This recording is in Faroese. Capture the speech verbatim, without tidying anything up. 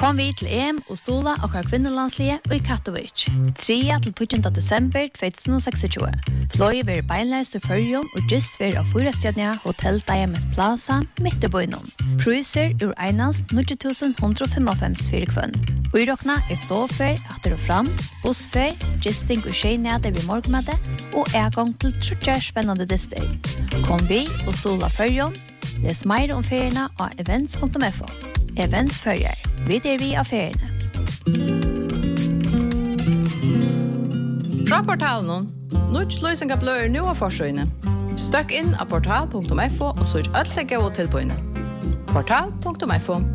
Kom vi til E M og stola og har kvinnelandslige og i Katowice. tredje til tjuende desember tjuetusen seksogtjúgu. Fløy ver beinleis til Førjum og just ver av fyrastjødnia Hotel Diamond Plaza midt i bøynum. Priser ur einast nio tusen one hundred fifty-fem fyrir kvønn. Uirokna er flåfer, atter og fram, bussfer, gisting og skjeinede ved morgenmøte og ergang til trutjar spennende dister. Kom vi og stola Førjum. Les mer om feriene av events punktum f o. Events følger. Vi er vi av feriene. Fra portalen, Nuts løsninger blør nå av forsøgene. Støkk inn av portal punktum f o og søk alt legge og tilbøyene. portal punktum f o